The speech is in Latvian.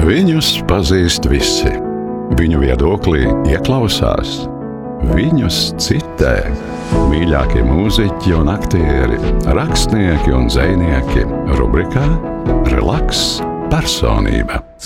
Viņus pazīst visi. Viņu viedoklī ieklausās. Viņus citē mīļākie mūziķi un aktieri, rakstnieki un dzejnieki rubrikā Relaks personība.